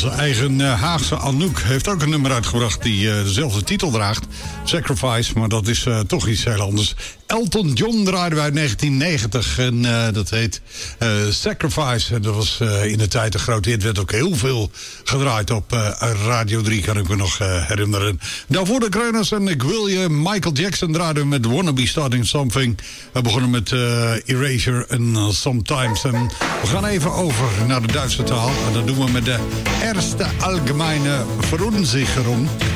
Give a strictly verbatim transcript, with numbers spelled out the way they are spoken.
Onze eigen uh, Haagse Anouk heeft ook een nummer uitgebracht die uh, dezelfde titel draagt. Sacrifice, maar dat is uh, toch iets heel anders. Elton John draaiden wij uit negentien negentig en uh, dat heet uh, Sacrifice. En dat was uh, in de tijd een grote hit. Werd ook heel veel gedraaid op uh, Radio drie, kan ik me nog uh, herinneren. Daarvoor de Kreuners en ik wil je. Michael Jackson draaide met Wanna Be Starting Something. We begonnen met uh, Erasure en uh, Sometimes. En we gaan even over naar de Duitse taal. En dat doen we met de Eerste Allgemeine Verunsicherung.